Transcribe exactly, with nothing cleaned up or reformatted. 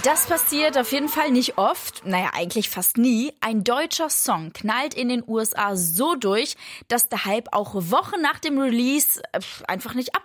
Das passiert auf jeden Fall nicht oft, naja, eigentlich fast nie. Ein deutscher Song knallt in den U S A so durch, dass der Hype auch Wochen nach dem Release einfach nicht ab